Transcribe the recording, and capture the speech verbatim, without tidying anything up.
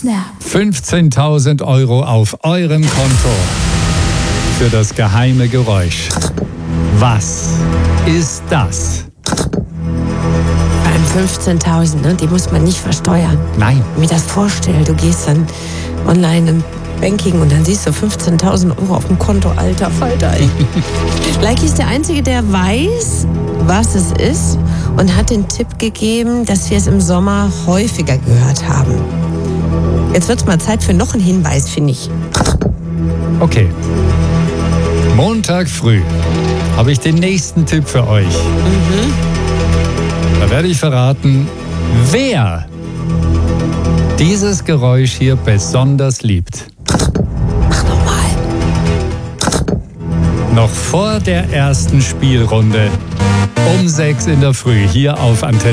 Snap. fünfzehntausend Euro auf eurem Konto für das geheime Geräusch. Was ist das? Vor allem fünfzehntausend, ne? Die muss man nicht versteuern. Nein. Wenn ich mir das vorstelle, du gehst dann online im Banking und dann siehst du fünfzehntausend Euro auf dem Konto. Alter Falter, ey. Leiki ist der Einzige, der weiß, was es ist und hat den Tipp gegeben, dass wir es im Sommer häufiger gehört haben. Jetzt wird es mal Zeit für noch einen Hinweis, finde ich. Okay. Montag früh habe ich den nächsten Tipp für euch. Mhm. Da werde ich verraten, wer dieses Geräusch hier besonders liebt. Mach nochmal. Noch vor der ersten Spielrunde um sechs in der Früh hier auf Antenne.